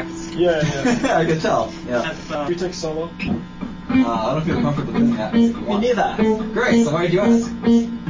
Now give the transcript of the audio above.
practice. Yeah. I could tell. Yeah. Can we take solo? I don't feel comfortable doing that. Me neither. Great. So why did you ask?